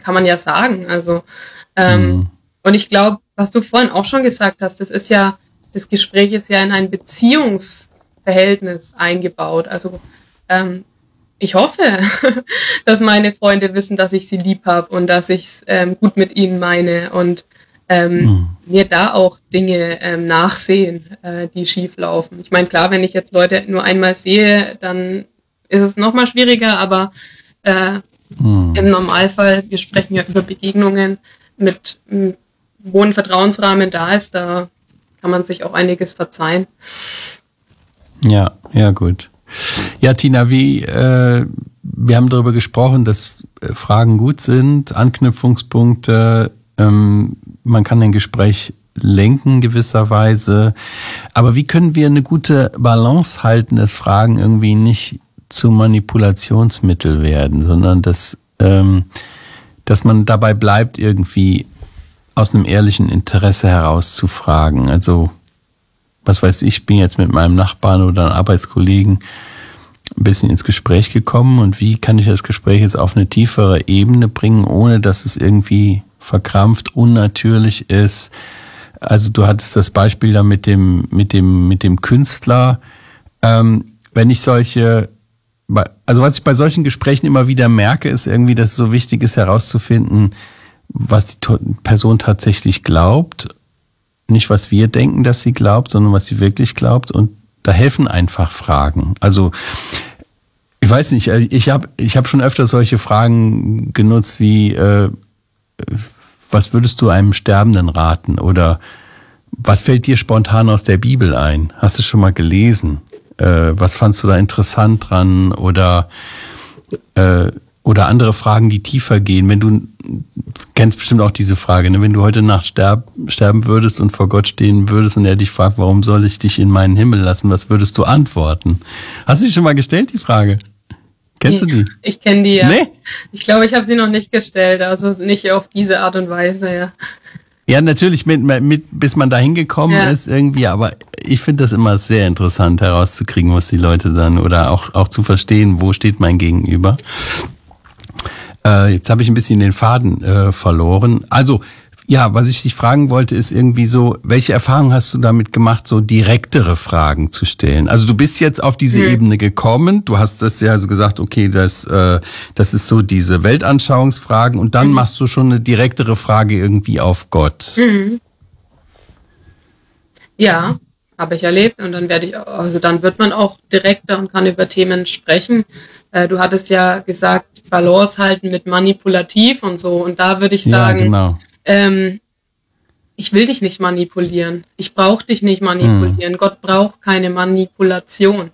kann man ja sagen. Also und ich glaube, was du vorhin auch schon gesagt hast, das Gespräch ist ja in ein Beziehungsverhältnis eingebaut. Also ich hoffe, dass meine Freunde wissen, dass ich sie lieb habe und dass ich es gut mit ihnen meine und mir da auch Dinge nachsehen, die schief laufen. Ich meine, klar, wenn ich jetzt Leute nur einmal sehe, dann ist es nochmal schwieriger, aber im Normalfall, wir sprechen ja über Begegnungen mit wo ein Vertrauensrahmen da ist, da kann man sich auch einiges verzeihen. Ja, gut. Ja, Tina, wir haben darüber gesprochen, dass Fragen gut sind, Anknüpfungspunkte, man kann ein Gespräch lenken gewisserweise, aber wie können wir eine gute Balance halten, dass Fragen irgendwie nicht zu Manipulationsmittel werden, sondern dass man dabei bleibt, irgendwie aus einem ehrlichen Interesse heraus zu fragen. Also, was weiß ich, bin jetzt mit meinem Nachbarn oder einem Arbeitskollegen ein bisschen ins Gespräch gekommen und wie kann ich das Gespräch jetzt auf eine tiefere Ebene bringen, ohne dass es irgendwie verkrampft, unnatürlich ist. Also du hattest das Beispiel da mit dem Künstler. Wenn ich was ich bei solchen Gesprächen immer wieder merke, ist irgendwie, dass es so wichtig ist herauszufinden, was die Person tatsächlich glaubt. Nicht, was wir denken, dass sie glaubt, sondern was sie wirklich glaubt. Und da helfen einfach Fragen. Also, ich weiß nicht, ich hab schon öfter solche Fragen genutzt wie, was würdest du einem Sterbenden raten? Oder was fällt dir spontan aus der Bibel ein? Hast du schon mal gelesen? Was fandst du da interessant dran? Oder andere Fragen, die tiefer gehen. Wenn du kennst bestimmt auch diese Frage, ne? Wenn du heute Nacht sterben würdest und vor Gott stehen würdest und er dich fragt, warum soll ich dich in meinen Himmel lassen, was würdest du antworten? Hast du die schon mal gestellt, die Frage? Kennst du die? Ich kenne die, ja. Nee? Ich glaube, ich habe sie noch nicht gestellt, also nicht auf diese Art und Weise, ja. Ja, natürlich, bis man da hingekommen ist irgendwie, aber ich finde das immer sehr interessant herauszukriegen, was die Leute dann, oder auch zu verstehen, wo steht mein Gegenüber. Jetzt habe ich ein bisschen den Faden verloren. Also, ja, was ich dich fragen wollte, ist irgendwie so, welche Erfahrungen hast du damit gemacht, so direktere Fragen zu stellen? Also du bist jetzt auf diese Ebene gekommen, du hast das ja so gesagt, okay, das ist so diese Weltanschauungsfragen und dann machst du schon eine direktere Frage irgendwie auf Gott. Ja, habe ich erlebt und dann dann wird man auch direkter und kann über Themen sprechen. Du hattest ja gesagt, Balance halten mit manipulativ und so und da würde ich sagen, genau. Ich will dich nicht manipulieren. Ich brauche dich nicht manipulieren. Gott braucht keine Manipulation.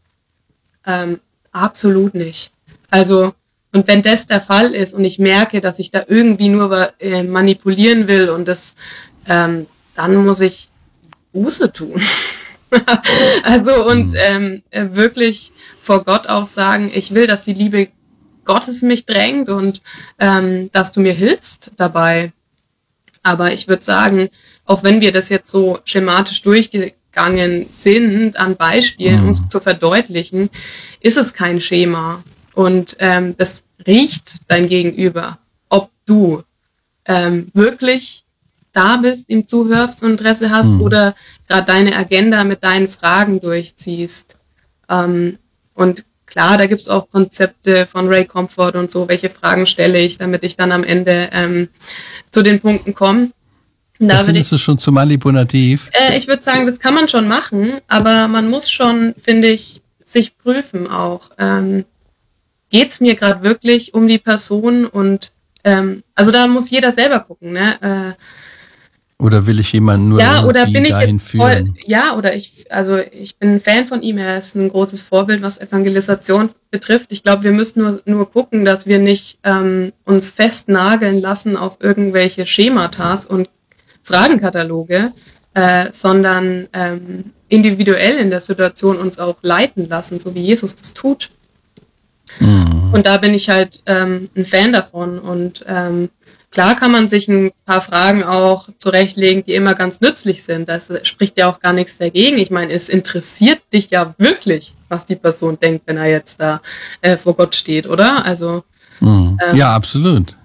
Absolut nicht. Also, und wenn das der Fall ist und ich merke, dass ich da irgendwie nur manipulieren will und das, dann muss ich Buße tun. Also, und wirklich vor Gott auch sagen, ich will, dass die Liebe Gottes mich drängt und dass du mir hilfst dabei. Aber ich würde sagen, auch wenn wir das jetzt so schematisch durchgegangen sind, an Beispielen, uns zu verdeutlichen, ist es kein Schema. Und das riecht dein Gegenüber, ob du wirklich da bist, ihm zuhörst und Interesse hast oder gerade deine Agenda mit deinen Fragen durchziehst. Und klar, da gibt's auch Konzepte von Ray Comfort und so, welche Fragen stelle ich, damit ich dann am Ende zu den Punkten komme. Das findest du schon zu manipulativ? Ich würde sagen, das kann man schon machen, aber man muss schon, finde ich, sich prüfen auch. Geht's mir gerade wirklich um die Person und also da muss jeder selber gucken, ne? Oder will ich jemanden nur dahin führen? Ich bin ein Fan von ihm, er ist ein großes Vorbild, was Evangelisation betrifft. Ich glaube, wir müssen nur gucken, dass wir nicht uns festnageln lassen auf irgendwelche Schematas und Fragenkataloge, sondern individuell in der Situation uns auch leiten lassen, so wie Jesus das tut. Und da bin ich halt ein Fan davon und klar kann man sich ein paar Fragen auch zurechtlegen, die immer ganz nützlich sind. Das spricht ja auch gar nichts dagegen. Ich meine, es interessiert dich ja wirklich, was die Person denkt, wenn er jetzt da vor Gott steht, oder? Also ja, absolut.